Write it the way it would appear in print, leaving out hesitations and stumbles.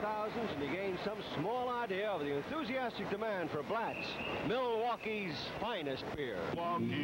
thousands, and you gain some small idea of the enthusiastic demand for Blatz, Milwaukee's finest beer.